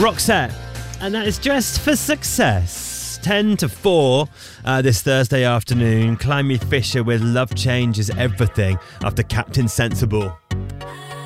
Roxette, and that is Dressed for Success. 10 to 4 this Thursday afternoon. Climby Fisher with Love Changes Everything after Captain Sensible.